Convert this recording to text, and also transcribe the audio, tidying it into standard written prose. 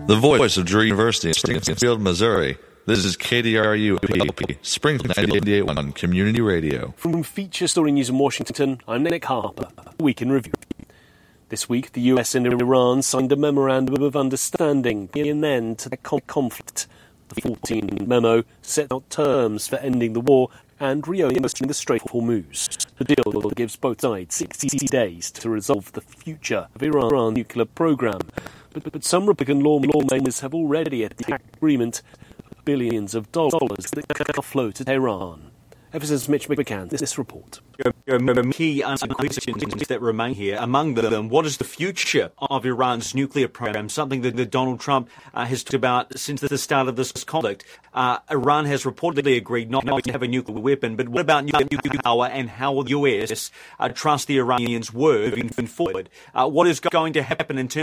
The voice of Drew University in Springfield, Missouri. This is KDRU-LP, Springfield 98.1 Community Radio. From Feature Story News in Washington, I'm Nick Harper. Week in Review. This week, the US and Iran signed a memorandum of understanding to an end to the conflict. The 14 memo set out terms for ending the war and reopening the Strait of Hormuz. The deal gives both sides 60 days to resolve the future of Iran's nuclear program. But some Republican lawmakers have already attacked the agreement of billions of dollars that can flow to Tehran. FSN's Mitch McCann, this report. Key questions that remain here. Among them, what is the future of Iran's nuclear program? Something that Donald Trump has talked about since the start of this conflict. Iran has reportedly agreed not to have a nuclear weapon, but what about nuclear power, and how will the US trust the Iranians' word moving forward? What is going to happen in terms